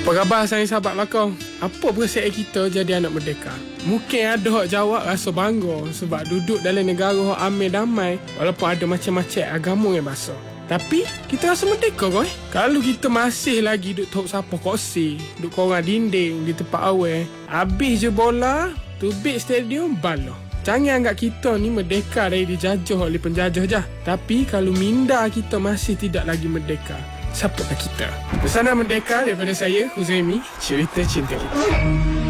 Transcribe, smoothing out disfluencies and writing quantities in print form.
Apa khabar saya sahabat bakau? Apa perasaan kita jadi anak merdeka? Mungkin ada hak jawab rasa bangga sebab duduk dalam negara hak amil damai walaupun ada macam-macam agama yang basuh. Tapi kita rasa merdeka kau Kalau kita masih lagi duduk tok sapu kursi, duduk korang dinding di tempat awal, habis je bola, tubik stadium baloh. Jangan anggap kita ni merdeka dari dijajah oleh penjajah je. Tapi kalau minda kita masih tidak lagi merdeka, siapakah kita? Pesanan merdeka daripada saya, Huzaimi, cerita cinta kita.